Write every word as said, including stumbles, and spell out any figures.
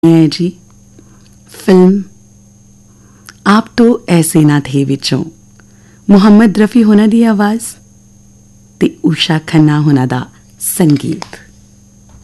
ਹੈ ਜੀ ਫਿਲਮ ਆਪ ਤੋਂ ਐਸੇ ਨਾ ਥੇ ਵਿੱਚੋਂ ਮੁਹੰਮਦ ਰਫੀ ਹੋਣਾ ਦੀ ਆਵਾਜ਼ ਤੇ ਊਸ਼ਾ ਖੰਨਾ ਹੋਣਾ ਦਾ ਸੰਗੀਤ।